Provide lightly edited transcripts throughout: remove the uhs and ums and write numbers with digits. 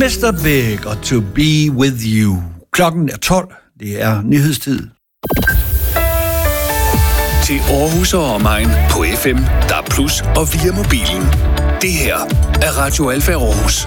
Mr. Big og To Be With You. Klokken er 12. Det er nyhedstid. Til Aarhus og omegn på FM, DAB+ og via mobilen. Det her er Radio Alfa Aarhus.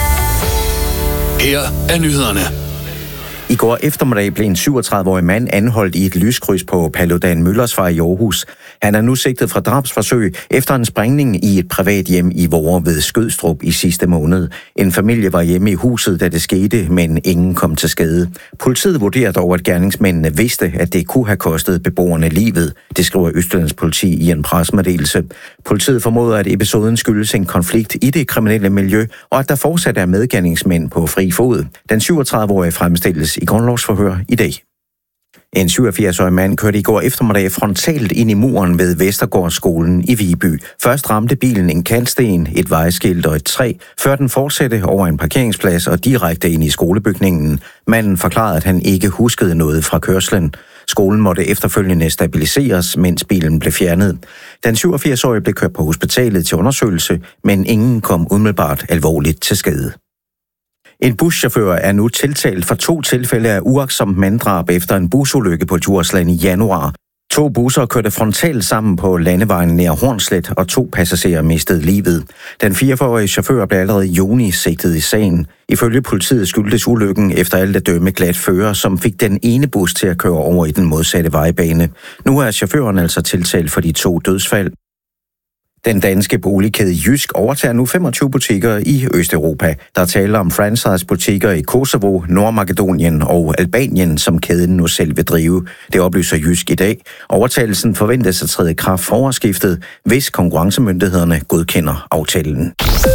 Her er nyhederne. I går eftermiddag blev en 37-årig mand anholdt i et lyskryds på Paludan Møllersvej i Aarhus. Han er nu sigtet for drabsforsøg efter en sprængning i et privat hjem i Voer ved Skødstrup i sidste måned. En familie var hjemme i huset, da det skete, men ingen kom til skade. Politiet vurderer dog, at gerningsmændene vidste, at det kunne have kostet beboerne livet. Det skriver Østjyllands politi i en pressemeddelelse. Politiet formoder, at episoden skyldes en konflikt i det kriminelle miljø, og at der fortsat er medgerningsmænd på fri fod. Den 37-årige fremstilles i grundlovsforhør i dag. En 87-årig mand kørte i går eftermiddag frontalt ind i muren ved Vestergårdsskolen i Viby. Først ramte bilen en kantsten, et vejskilt og et træ, før den fortsatte over en parkeringsplads og direkte ind i skolebygningen. Manden forklarede, at han ikke huskede noget fra kørslen. Skolen måtte efterfølgende stabiliseres, mens bilen blev fjernet. Den 87-årige blev kørt på hospitalet til undersøgelse, men ingen kom umiddelbart alvorligt til skade. En buschauffør er nu tiltalt for 2 tilfælde af uagtsomt manddrab efter en busulykke på Djursland i januar. 2 busser kørte frontalt sammen på landevejen nær Hornslet, og 2 passagerer mistede livet. Den 44-årige chauffør blev allerede i juni sigtet i sagen. Ifølge politiet skyldtes ulykken efter alt at dømme glat fører, som fik den ene bus til at køre over i den modsatte vejbane. Nu er chaufføren altså tiltalt for de 2 dødsfald. Den danske boligkæde Jysk overtager nu 25 butikker i Østeuropa. Der taler om franchise-butikker i Kosovo, Nordmakedonien og Albanien, som kæden nu selv vil drive. Det oplyser Jysk i dag. Overtagelsen forventes at træde i kraft for årsskiftet, hvis konkurrencemyndighederne godkender aftalen.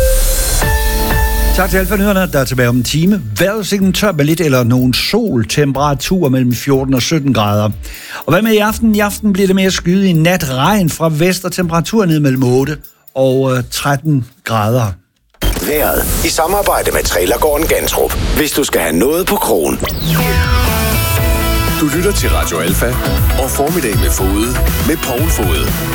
Tak til Alfa-nyhederne, der er tilbage om en time. Vejrudsigten tør med lidt eller nogen sol. Temperatur mellem 14 og 17 grader. Og hvad med i aften? I aften bliver det mere skyet i nat, regn fra vest og temperatur ned mellem 8 og 13 grader. Vejret i samarbejde med Trailergården Gantrup. Hvis du skal have noget på krogen. Du lytter til Radio Alfa og Formiddag med Fode med Poul Fode.